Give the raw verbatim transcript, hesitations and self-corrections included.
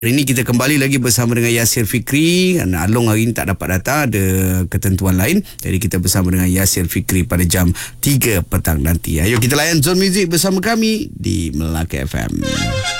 Hari ini kita kembali lagi bersama dengan Yasir Fikri. Along hari ini tak dapat datang, ada ketentuan lain. Jadi kita bersama dengan Yasir Fikri pada jam tiga petang nanti. Ayo kita layan Zone Music bersama kami di Melaka F M.